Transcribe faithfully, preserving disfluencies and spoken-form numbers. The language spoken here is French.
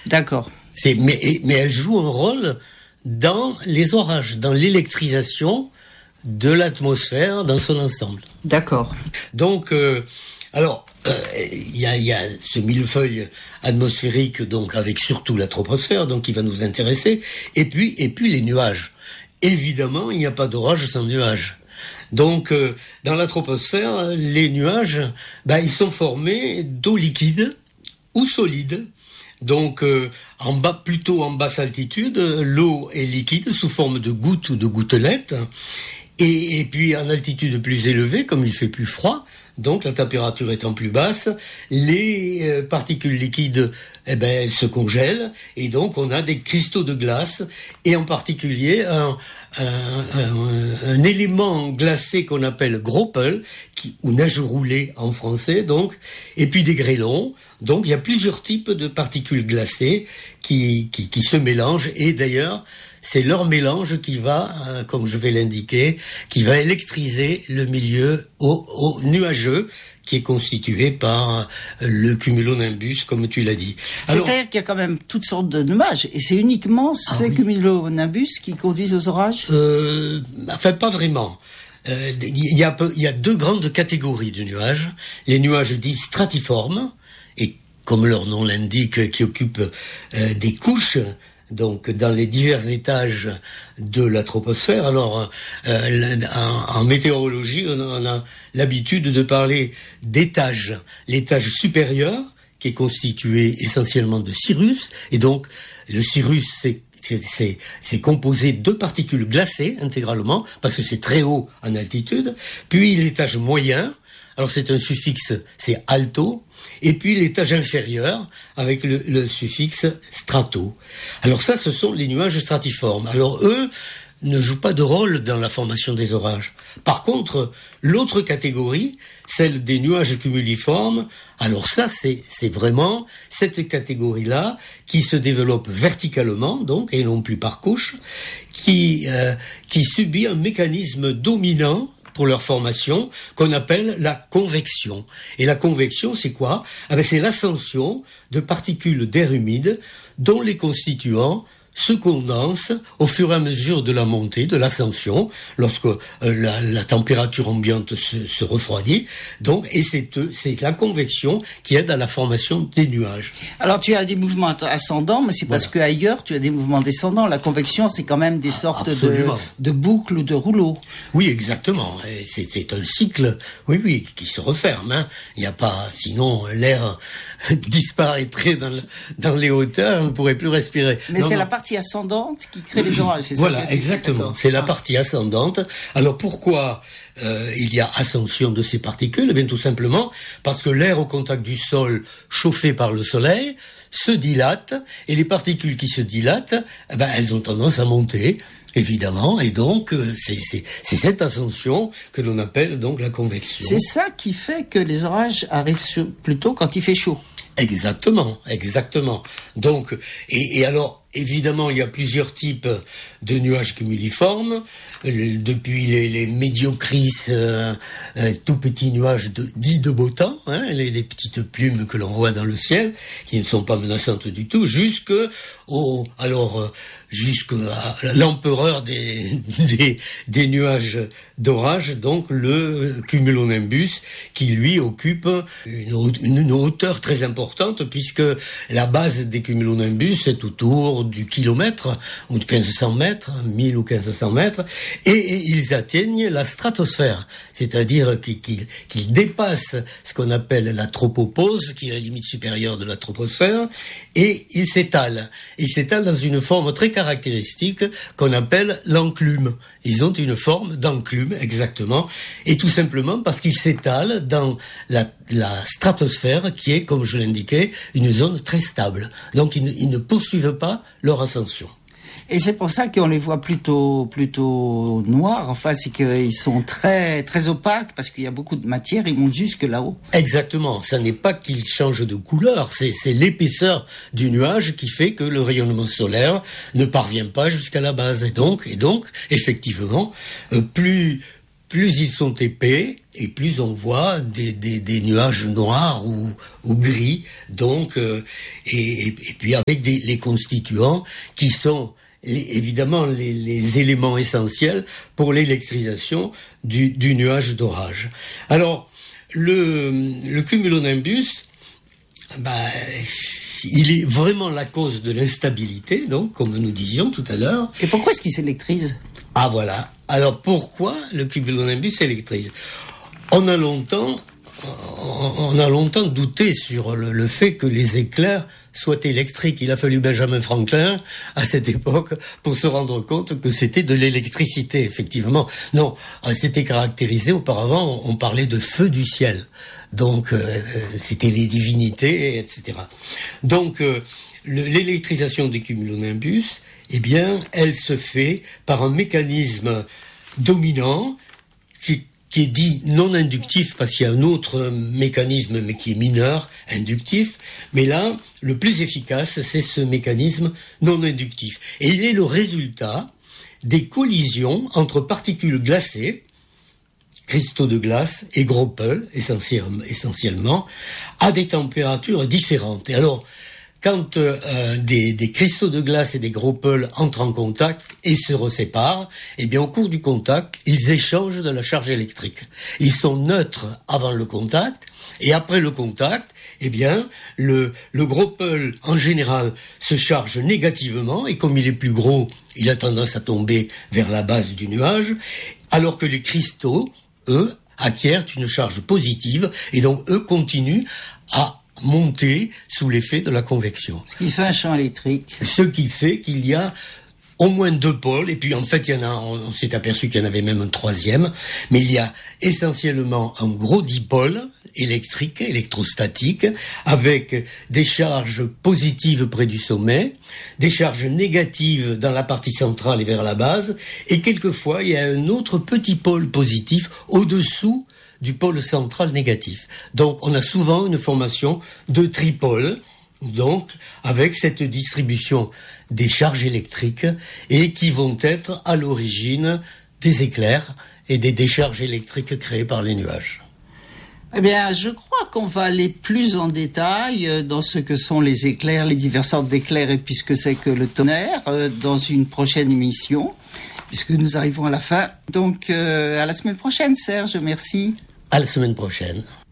D'accord. C'est, mais, mais elle joue un rôle dans les orages, dans l'électrisation de l'atmosphère dans son ensemble. D'accord. Donc, euh, alors, il euh, y, a, y a ce millefeuille atmosphérique, donc avec surtout la troposphère, donc qui va nous intéresser, et puis, et puis les nuages. Évidemment, il n'y a pas d'orage sans nuages. Donc, euh, dans la troposphère, les nuages, ben, ils sont formés d'eau liquide ou solide. Donc, euh, en bas, plutôt en basse altitude, l'eau est liquide sous forme de gouttes ou de gouttelettes. Et, et puis, en altitude plus élevée, comme il fait plus froid, donc la température étant plus basse, les euh, particules liquides eh ben, se congèlent et donc on a des cristaux de glace et en particulier un, un, un, un élément glacé qu'on appelle Groppel, qui, ou neige roulée en français, donc, et puis des grêlons. Donc il y a plusieurs types de particules glacées qui, qui, qui se mélangent et d'ailleurs c'est leur mélange qui va, euh, comme je vais l'indiquer, qui va électriser le milieu au, au nuageux qui est constitué par le cumulonimbus, comme tu l'as dit. Alors, c'est-à-dire qu'il y a quand même toutes sortes de nuages, et c'est uniquement ah ces oui. cumulonimbus qui conduisent aux orages euh, Enfin, pas vraiment. Il euh, y, a, y a deux grandes catégories de nuages. Les nuages dits stratiformes, et comme leur nom l'indique, qui occupent euh, des couches, donc dans les divers étages de la troposphère. Alors, euh, en, en météorologie, on a, on a l'habitude de parler d'étages. L'étage supérieur, qui est constitué essentiellement de cirrus, et donc le cirrus, c'est C'est, c'est, c'est composé de particules glacées intégralement, parce que c'est très haut en altitude. Puis l'étage moyen, alors c'est un suffixe, c'est alto, et puis l'étage inférieur avec le, le suffixe strato. Alors ça, ce sont les nuages stratiformes. Alors eux ne jouent pas de rôle dans la formation des orages. Par contre, l'autre catégorie, celle des nuages cumuliformes, alors ça, c'est, c'est vraiment cette catégorie-là qui se développe verticalement, donc, et non plus par couche, qui, euh, qui subit un mécanisme dominant pour leur formation, qu'on appelle la convection. Et la convection, c'est quoi ? Ah ben, c'est l'ascension de particules d'air humide dont les constituants se condensent au fur et à mesure de la montée, de l'ascension, lorsque euh, la, la température ambiante se, se refroidit. Donc, et c'est, c'est la convection qui aide à la formation des nuages. Alors, tu as des mouvements ascendants, mais c'est parce voilà. qu'ailleurs, tu as des mouvements descendants. La convection, c'est quand même des sortes de, de boucles ou de rouleaux. Oui, exactement. C'est, c'est un cycle, oui, oui, qui se referme. Hein. Il n'y a pas, sinon, l'air disparaîtrait dans, le, dans les hauteurs, on ne pourrait plus respirer. Mais non, c'est non. la partie ascendante qui crée les orages, c'est voilà, ça? Voilà, exactement. C'est la partie ascendante. Alors pourquoi euh, il y a ascension de ces particules ? Eh bien tout simplement parce que l'air au contact du sol, chauffé par le soleil, se dilate, et les particules qui se dilatent, eh ben, elles ont tendance à monter, évidemment, et donc c'est, c'est, c'est cette ascension que l'on appelle donc la convection. C'est ça qui fait que les orages arrivent sur, plutôt quand il fait chaud. Exactement, exactement. Donc, et, et alors, évidemment, il y a plusieurs types de nuages cumuliformes, euh, depuis les, les médiocris, euh, euh, tout petits nuages de, dits de beau temps, hein, les, les petites plumes que l'on voit dans le ciel, qui ne sont pas menaçantes du tout, jusque au, alors, euh, jusqu'à l'empereur des, des, des nuages d'orage, donc le cumulonimbus, qui lui occupe une, une, une hauteur très importante, puisque la base des cumulonimbus est autour du kilomètre, ou de quinze cents mètres, mille ou quinze cents mètres, et, et ils atteignent la stratosphère, c'est-à-dire qu'ils, qu'ils, qu'ils dépassent ce qu'on appelle la tropopause, qui est la limite supérieure de la troposphère, et ils s'étalent. Ils s'étalent dans une forme très caractéristique qu'on appelle l'enclume. Ils ont une forme d'enclume, exactement, et tout simplement parce qu'ils s'étalent dans la, la stratosphère, qui est, comme je l'indiquais, une zone très stable. Donc ils ne, ils ne poursuivent pas leur ascension. Et c'est pour ça qu'on les voit plutôt plutôt noirs. Enfin, c'est qu'ils sont très très opaques parce qu'il y a beaucoup de matière. Ils montent jusque là-haut. Exactement. Ça n'est pas qu'ils changent de couleur. C'est c'est l'épaisseur du nuage qui fait que le rayonnement solaire ne parvient pas jusqu'à la base. Et donc et donc effectivement, euh, plus plus ils sont épais et plus on voit des, des, des nuages noirs ou, ou gris, donc euh, et, et puis avec des, les constituants qui sont les, évidemment les, les éléments essentiels pour l'électrisation du, du nuage d'orage. Alors le, le cumulonimbus, bah, il est vraiment la cause de l'instabilité, donc comme nous disions tout à l'heure. Et pourquoi est-ce qu'il s'électrise ? Ah voilà. Alors pourquoi le cumulonimbus s'électrise ? On a longtemps, on a longtemps douté sur le, le fait que les éclairs soient électriques. Il a fallu Benjamin Franklin à cette époque pour se rendre compte que c'était de l'électricité. Effectivement, non, c'était caractérisé auparavant. On parlait de feu du ciel. Donc euh, c'était les divinités, et cetera. Donc euh, le, l'électrisation des cumulonimbus, eh bien, elle se fait par un mécanisme dominant qui, qui est dit non inductif, parce qu'il y a un autre mécanisme, mais qui est mineur, inductif. Mais là, le plus efficace, c'est ce mécanisme non inductif. Et il est le résultat des collisions entre particules glacées, cristaux de glace et gros peuls, essentiellement, à des températures différentes. Et alors, quand euh, des, des cristaux de glace et des gros peuls entrent en contact et se reséparent, eh bien au cours du contact, ils échangent de la charge électrique. Ils sont neutres avant le contact et après le contact, eh bien le, le gros peul en général se charge négativement et comme il est plus gros, il a tendance à tomber vers la base du nuage, alors que les cristaux, eux, acquièrent une charge positive et donc eux continuent à monter sous l'effet de la convection. Ce qui fait un champ électrique. Ce qui fait qu'il y a au moins deux pôles, et puis en fait, il y en a, on, on s'est aperçu qu'il y en avait même un troisième, mais il y a essentiellement un gros dipôle électrique, électrostatique, avec des charges positives près du sommet, des charges négatives dans la partie centrale et vers la base, et quelquefois, il y a un autre petit pôle positif au-dessous du pôle central négatif. Donc, on a souvent une formation de tripôle, donc, avec cette distribution des charges électriques et qui vont être à l'origine des éclairs et des décharges électriques créées par les nuages. Eh bien, je crois qu'on va aller plus en détail dans ce que sont les éclairs, les diverses sortes d'éclairs et puis ce que c'est que le tonnerre dans une prochaine émission, puisque nous arrivons à la fin. Donc, euh, à la semaine prochaine, Serge, merci. À la semaine prochaine.